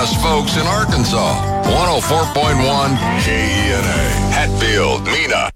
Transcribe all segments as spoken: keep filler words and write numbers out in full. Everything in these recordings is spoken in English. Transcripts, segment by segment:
best folks in Arkansas. one oh four point one K E N A. Hatfield, Mena.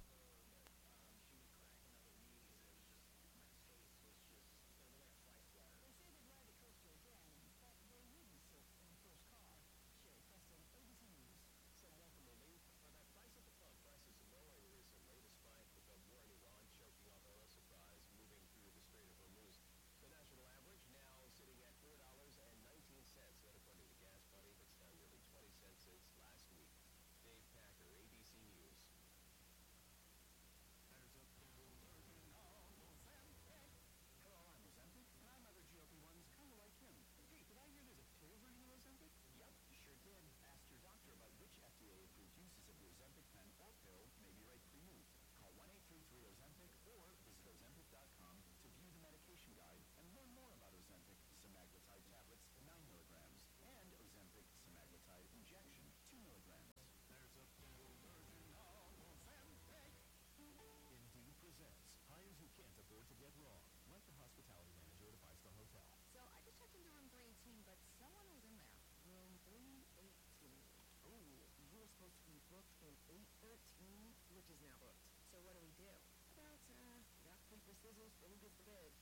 Which is now booked. So what do we do? How about, uh, rock, paper, scissors, fingers the bed?